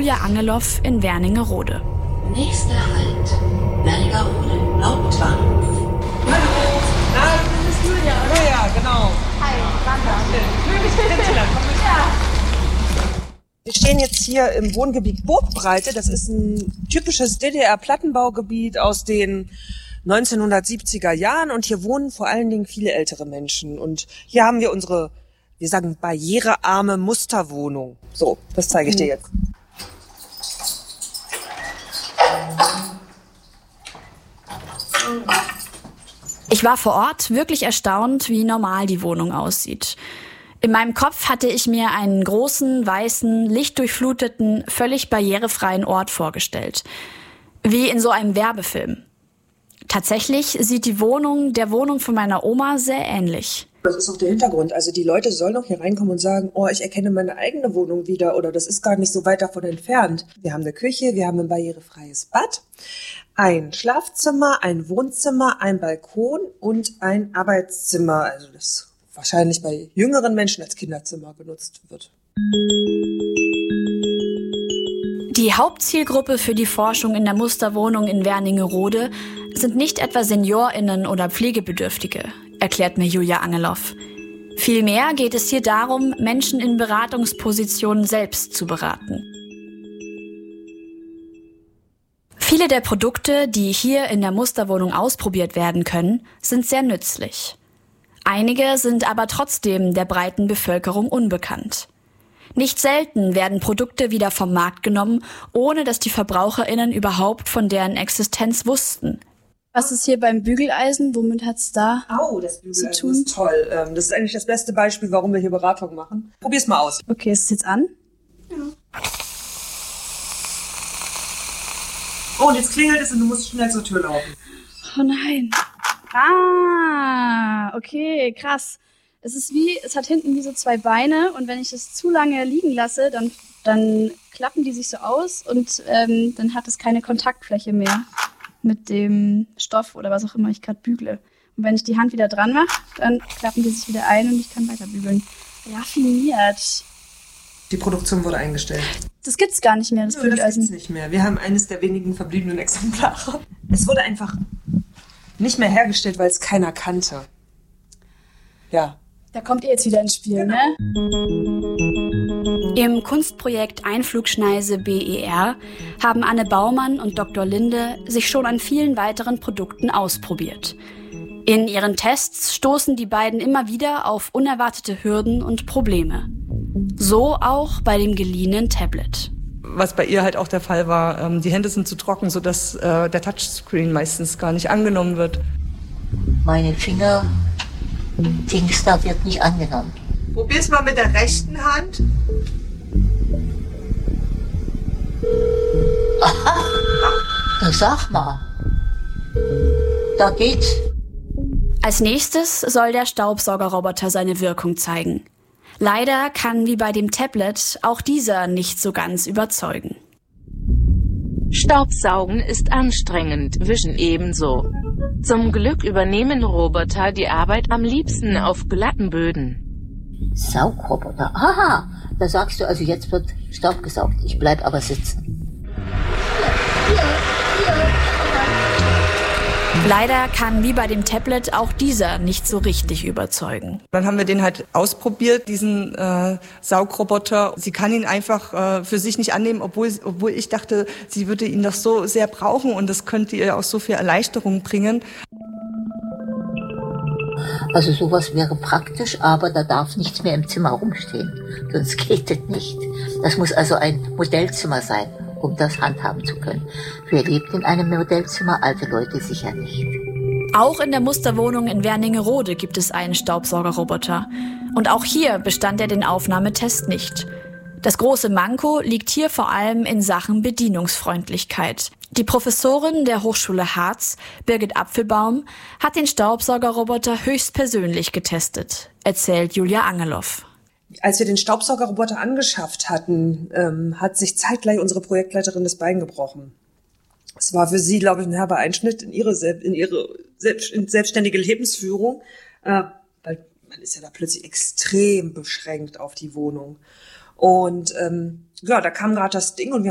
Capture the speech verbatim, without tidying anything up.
Julia Angeloff in Wernigerode. Nächster Halt, Wernigerode Hauptbahnhof. Hallo. Nein, das ist Julia. Ja, ja, genau. Hi, Wanda. Wir stehen jetzt hier im Wohngebiet Burgbreite. Das ist ein typisches D D R-Plattenbaugebiet aus den neunzehnhundertsiebziger Jahren. Und hier wohnen vor allen Dingen viele ältere Menschen. Und hier haben wir unsere, wir sagen, barrierearme Musterwohnung. So, das zeige ich dir jetzt. Ich war vor Ort wirklich erstaunt, wie normal die Wohnung aussieht. In meinem Kopf hatte ich mir einen großen, weißen, lichtdurchfluteten, völlig barrierefreien Ort vorgestellt. Wie in so einem Werbefilm. Tatsächlich sieht die Wohnung der Wohnung von meiner Oma sehr ähnlich. Das ist auch der Hintergrund. Also die Leute sollen auch hier reinkommen und sagen, oh, ich erkenne meine eigene Wohnung wieder oder das ist gar nicht so weit davon entfernt. Wir haben eine Küche, wir haben ein barrierefreies Bad, ein Schlafzimmer, ein Wohnzimmer, ein Balkon und ein Arbeitszimmer. Also das wahrscheinlich bei jüngeren Menschen als Kinderzimmer genutzt wird. Die Hauptzielgruppe für die Forschung in der Musterwohnung in Wernigerode sind nicht etwa SeniorInnen oder Pflegebedürftige, erklärt mir Julia Angeloff. Vielmehr geht es hier darum, Menschen in Beratungspositionen selbst zu beraten. Viele der Produkte, die hier in der Musterwohnung ausprobiert werden können, sind sehr nützlich. Einige sind aber trotzdem der breiten Bevölkerung unbekannt. Nicht selten werden Produkte wieder vom Markt genommen, ohne dass die VerbraucherInnen überhaupt von deren Existenz wussten. Was ist hier beim Bügeleisen? Womit hat's da Oh, das Bügeleisen zu tun? ist toll. Ähm, Das ist eigentlich das beste Beispiel, warum wir hier Beratung machen. Probier's mal aus. Okay, ist es jetzt an? Oh, und jetzt klingelt es und du musst schnell zur Tür laufen. Oh nein. Ah, okay, krass. Es ist wie, es hat hinten wie so zwei Beine und wenn ich es zu lange liegen lasse, dann, dann klappen die sich so aus und ähm, dann hat es keine Kontaktfläche mehr mit dem Stoff oder was auch immer ich gerade bügle. Und wenn ich die Hand wieder dran mache, dann klappen die sich wieder ein und ich kann weiter bügeln. Raffiniert. Die Produktion wurde eingestellt. Das gibt's gar nicht mehr, das Nö, das Bügeleisen. gibt's nicht mehr. Wir haben eines der wenigen verbliebenen Exemplare. Es wurde einfach nicht mehr hergestellt, weil es keiner kannte. Ja. Da kommt ihr jetzt wieder ins Spiel, Genau. ne? Im Kunstprojekt Einflugschneise B E R haben Anne Baumann und Doktor Linde sich schon an vielen weiteren Produkten ausprobiert. In ihren Tests stoßen die beiden immer wieder auf unerwartete Hürden und Probleme. So auch bei dem geliehenen Tablet. Was bei ihr halt auch der Fall war, ähm, die Hände sind zu trocken, sodass äh, der Touchscreen meistens gar nicht angenommen wird. Meine Finger, Dings da wird nicht angenommen. Probier's mal mit der rechten Hand. Na sag mal, da geht's. Als nächstes soll der Staubsaugerroboter seine Wirkung zeigen. Leider kann wie bei dem Tablet auch dieser nicht so ganz überzeugen. Staubsaugen ist anstrengend, Wischen ebenso. Zum Glück übernehmen Roboter die Arbeit am liebsten auf glatten Böden. Saugroboter. Aha, da sagst du also, jetzt wird Staub gesaugt. Ich bleib aber sitzen. Leider kann wie bei dem Tablet auch dieser nicht so richtig überzeugen. Dann haben wir den halt ausprobiert, diesen äh, Saugroboter. Sie kann ihn einfach äh, für sich nicht annehmen, obwohl, obwohl ich dachte, sie würde ihn doch so sehr brauchen und das könnte ihr auch so viel Erleichterung bringen. Also sowas wäre praktisch, aber da darf nichts mehr im Zimmer rumstehen. Sonst geht das nicht. Das muss also ein Modellzimmer sein, um das handhaben zu können. Wer lebt in einem Modellzimmer? Alte Leute sicher nicht. Auch in der Musterwohnung in Wernigerode gibt es einen Staubsaugerroboter. Und auch hier bestand er den Aufnahmetest nicht. Das große Manko liegt hier vor allem in Sachen Bedienungsfreundlichkeit. Die Professorin der Hochschule Harz, Birgit Apfelbaum, hat den Staubsaugerroboter höchstpersönlich getestet, erzählt Julia Angeloff. Als wir den Staubsaugerroboter angeschafft hatten, ähm, hat sich zeitgleich unsere Projektleiterin das Bein gebrochen. Es war für sie, glaube ich, ein herber Einschnitt in ihre, in ihre selbst, in selbstständige Lebensführung, äh, weil man ist ja da plötzlich extrem beschränkt auf die Wohnung. Und ähm, ja, da kam gerade das Ding und wir